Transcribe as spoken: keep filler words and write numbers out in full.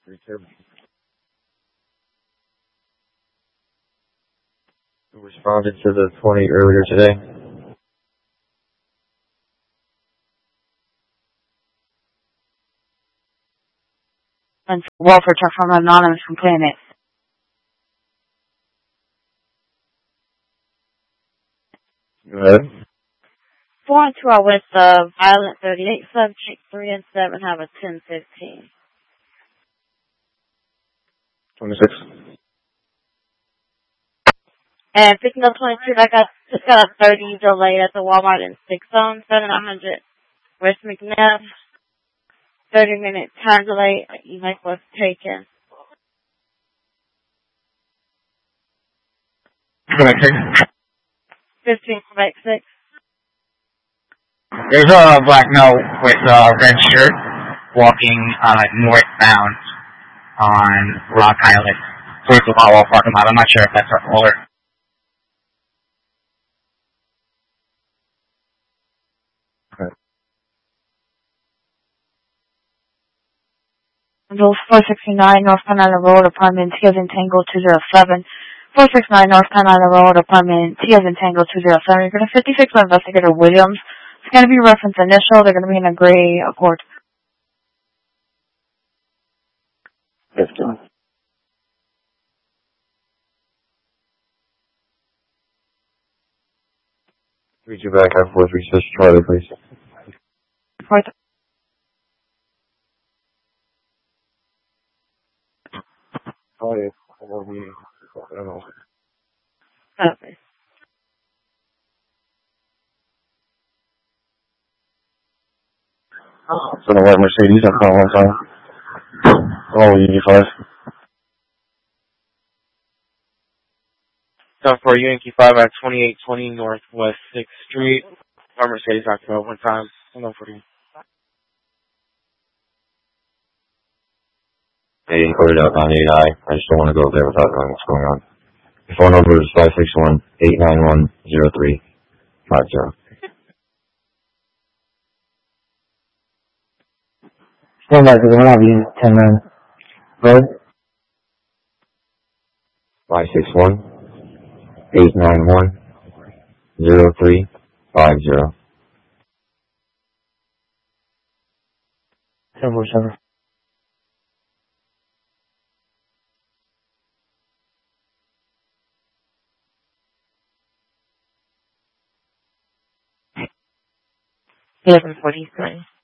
Who responded to the twenty earlier today? And welfare check from anonymous complainant. Go ahead. Four and two are with the violent thirty-eight subject. Three and seven have a ten fifteen. Twenty-six. And picking up twenty-two, I got just got a thirty delay at the Walmart in six zone, seven hundred West McNabb. thirty minute time delay. Evac was taken. Quebec six. fifteen Quebec six. There's a black male with a red shirt walking uh, northbound on Rock Island towards the Wawa parking lot. I'm not sure if that's our caller. four sixty-nine North Penn Island Road, apartment T as in Tango two zero seven. four sixty-nine North Penn Island Road, apartment T as in Tango two zero seven. You're going to fifty-six for Investigator Williams. It's going to be reference initial. They're going to be in a gray Accord. fifteen. Read you back after four three six Charlie, please. Fourth. Oh, yeah. I don't know. Okay. It's in a white Mercedes. I caught one time. Oh, U D five. Time for Yankee five at twenty-eight twenty Northwest sixth Street. Our Mercedes Octo. One time. Hello for you. They encoded out on eight I. I just don't want to go there without knowing what's going on. The phone number is five six one, eight nine one, zero three five zero. Stand by for the one of you, ten nine. Road? five six one, eight nine one, zero three five zero. seven four seven. eleven forty-three.